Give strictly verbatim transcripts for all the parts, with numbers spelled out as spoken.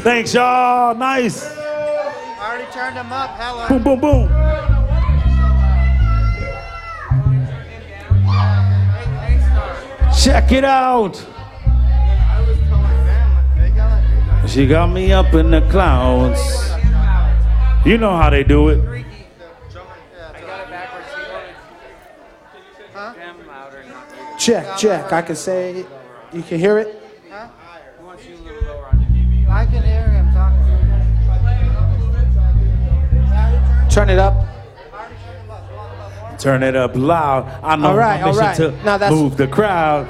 Thanks, y'all. Nice. I already turned them up. Hella. Boom, boom, boom. Check it out. She got me up in the clouds. You know how they do it. Check, check. I can say, you can hear it? Huh? I can hear him talking. Turn it up. Turn it up loud. I know All right, my mission all right. to Now that's- move the crowd. Why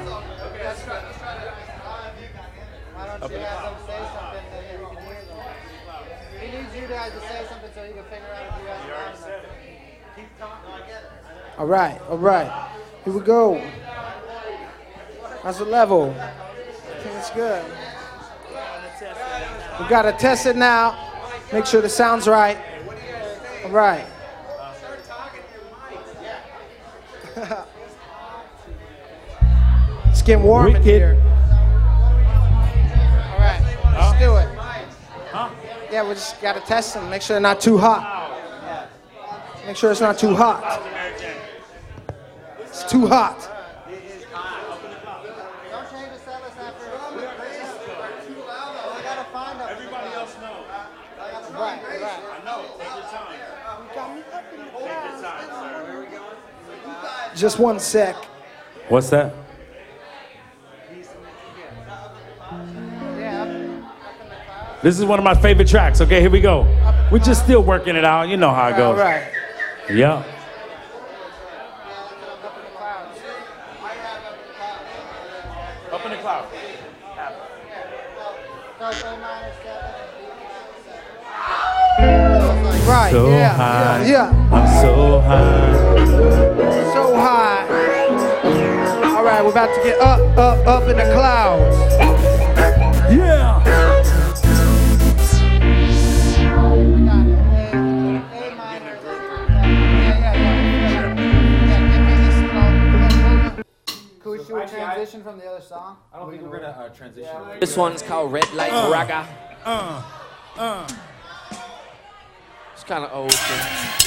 don't you have them say something that we can hear them? He needs you guys to say something so he can figure out if you guys are loud enough. Keep talking. All right, all right. Here we go. How's the level? I think it's good. We gotta test it now. Make sure the sound's right. All right. It's getting warm in Wicked. here. All right, let's do it. Huh? Yeah, we just gotta test them. Make sure they're not too hot. Make sure it's not too hot. It's too hot. Don't change the set list after. I gotta find them. Everybody else knows. Right, right. I know. Take your time. Just one sec. What's that? This is one of my favorite tracks. Okay, here we go. We're just still working it out. You know how it All goes. right. Yeah. Up in the cloud. Right. So yeah. high. Yeah. Yeah. I'm so high. So high. All right, we're about to get up, up, up in the clouds. Yeah. Can we do a transition from the other song? I don't think we're gonna uh, transition. This one's called Red Light Raga. Uh, uh. It's kind of old. Thing.